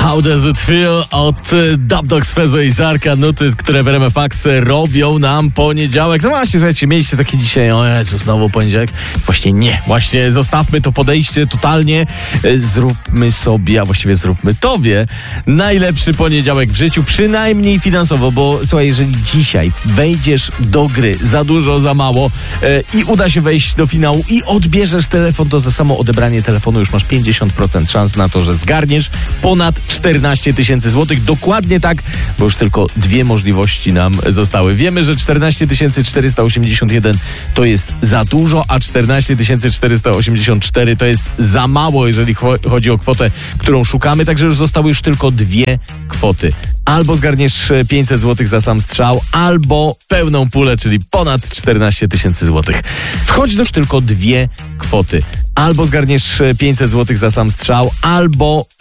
How Does It Feel od Dubdogs, Fezo i Zarka. Nuty, które w RMF Max robią nam poniedziałek. No właśnie, słuchajcie, mieliście takie dzisiaj, o Jezu, znowu poniedziałek. Właśnie nie, właśnie zostawmy to podejście totalnie. Zróbmy sobie, a właściwie zróbmy tobie najlepszy poniedziałek w życiu, przynajmniej finansowo, bo słuchaj, jeżeli dzisiaj wejdziesz do gry za dużo, za mało i uda się wejść do finału i odbierzesz telefon, to za samo odebranie telefonu już masz 50% szans na to, że zgarniesz ponad 14 000 złotych. Dokładnie tak, bo już tylko dwie możliwości nam zostały. Wiemy, że 14 481 to jest za dużo, a 14 484 to jest za mało, jeżeli chodzi o kwotę, którą szukamy. Także już zostały już tylko dwie kwoty. Albo zgarniesz 500 złotych za sam strzał, albo pełną pulę, czyli ponad 14 000 złotych. Wchodzi już tylko dwie kwoty. Albo zgarniesz 500 złotych za sam strzał, albo